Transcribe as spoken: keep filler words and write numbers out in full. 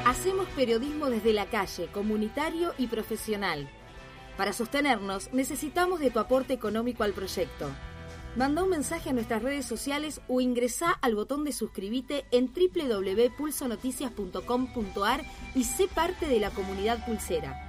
Hacemos periodismo desde la calle, comunitario y profesional. Para sostenernos, necesitamos de tu aporte económico al proyecto. Manda un mensaje a nuestras redes sociales o ingresá al botón de suscribite en doble u doble u doble u punto pulso noticias punto com punto a r y sé parte de la comunidad pulsera.